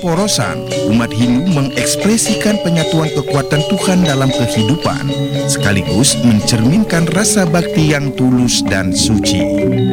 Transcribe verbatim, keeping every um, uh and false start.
porosan, umat Hindu mengekspresikan penyatuan kekuatan Tuhan dalam kehidupan, sekaligus mencerminkan rasa bakti yang tulus dan suci.